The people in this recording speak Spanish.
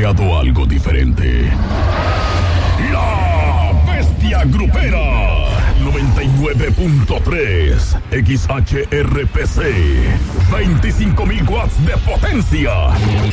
llegado algo diferente. La Bestia Grupera 99.3 XHRPC, 25,000 watts de potencia.